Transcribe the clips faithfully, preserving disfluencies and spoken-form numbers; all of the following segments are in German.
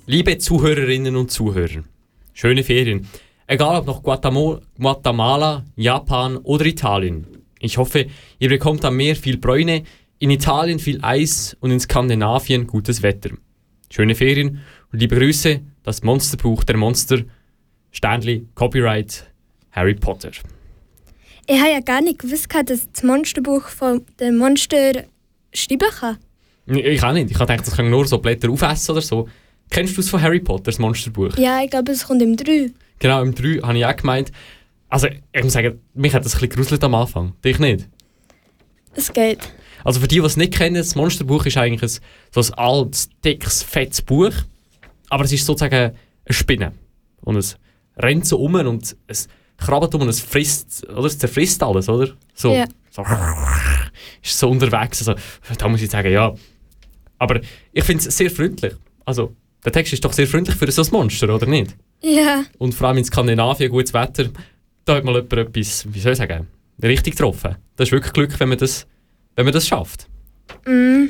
Liebe Zuhörerinnen und Zuhörer, schöne Ferien. Egal ob nach Guatamo- Guatemala, Japan oder Italien. Ich hoffe, ihr bekommt am Meer viel Bräune, in Italien viel Eis und in Skandinavien gutes Wetter. Schöne Ferien und liebe Grüße, das Monsterbuch der Monster, Sternli, Copyright, Harry Potter. Ich habe ja gar nicht gewusst, dass das Monsterbuch von den Monster schreiben kann. Ich auch nicht. Ich dachte, das kann nur so Blätter aufessen oder so. Kennst du es von Harry Potter, das Monsterbuch? Ja, ich glaube, es kommt im drei. Genau, im drei habe ich auch gemeint. Also, ich muss sagen, mich hat das ein bisschen geruselt am Anfang. Dich nicht? Es geht. Also für die, die es nicht kennen, das Monsterbuch ist eigentlich ein, so ein altes, dickes, fettes Buch. Aber es ist sozusagen eine Spinne. Und es rennt so um und es krabbelt um und es frisst, oder? Es zerfrisst alles, oder? So, ja. so ist so unterwegs. Also, da muss ich sagen, ja. Aber ich finde es sehr freundlich. Also, der Text ist doch sehr freundlich für so ein Monster, oder nicht? Ja. Und vor allem in Skandinavien, gutes Wetter, da hat mal jemand etwas, wie soll ich sagen, richtig getroffen. Das ist wirklich Glück, wenn man das, wenn man das schafft. Mm.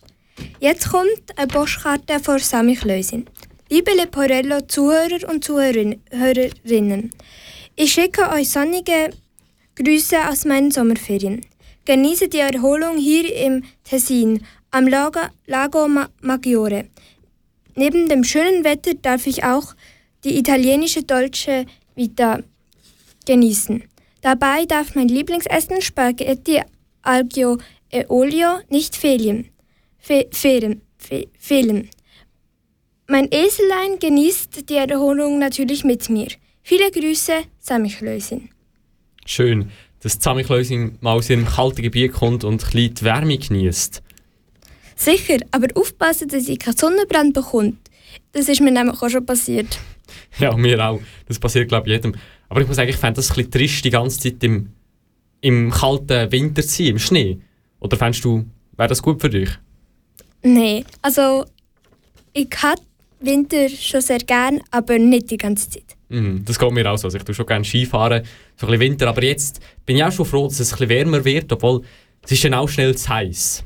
Jetzt kommt eine Postkarte von Sami Klösin. Liebe Leporello-Zuhörer und Zuhörerinnen, ich schicke euch sonnige Grüße aus meinen Sommerferien. Genieße die Erholung hier im Tessin, am Lago, Lago Maggiore. Neben dem schönen Wetter darf ich auch die italienische Dolce Vita genießen. Dabei darf mein Lieblingsessen Spaghetti Aglio e Olio nicht fehlen. Fe- fehlen, fe- fehlen. Mein Eselein genießt die Erholung natürlich mit mir. Viele Grüße, Sami Klösin. Schön, dass Sami Klösin mal aus ihrem kalten Gebiet kommt und ein bisschen die Wärme genießt. Sicher, aber aufpassen, dass sie keinen Sonnenbrand bekommt. Das ist mir nämlich auch schon passiert. Ja, mir auch. Das passiert, glaube ich, jedem. Aber ich muss sagen, ich fände das ein bisschen trist, die ganze Zeit im, im kalten Winter zu sein, im Schnee. Oder fändest du, wäre das gut für dich? Nein, also ich habe Winter schon sehr gern, aber nicht die ganze Zeit. Mm, das geht mir auch so. Also ich tue schon gerne Skifahren, so ein bisschen Winter. Aber jetzt bin ich auch schon froh, dass es ein bisschen wärmer wird, obwohl es ist dann auch schnell zu heiß.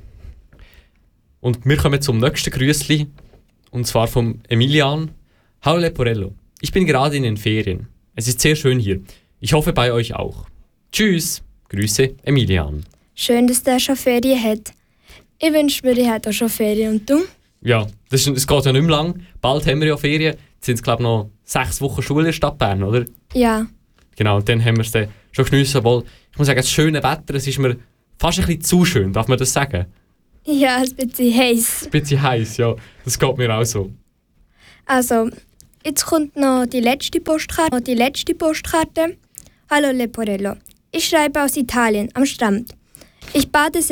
Und wir kommen zum nächsten Grüßli, und zwar vom Emilian. Hallo Leporello, ich bin gerade in den Ferien. Es ist sehr schön hier. Ich hoffe bei euch auch. Tschüss, Grüße Emilian. Schön, dass der schon Ferien hat. Ich wünsche mir, ich hätte auch schon Ferien. Und du? Ja, das, ist, das geht ja nicht mehr lang. Bald haben wir ja Ferien. Jetzt sind es, glaube ich, noch sechs Wochen Schule in der Stadt Bern, oder? Ja. Genau, und dann haben wir es dann schon geniessen. Obwohl, ich muss sagen, das schöne Wetter, es ist mir fast ein bisschen zu schön, darf man das sagen? Ja, ein bisschen heiß. Ein bisschen heiß, ja. Das geht mir auch so. Also, jetzt kommt noch die letzte Postkarte. Noch die letzte Postkarte. Hallo Leporello. Ich schreibe aus Italien, am Strand. Ich bade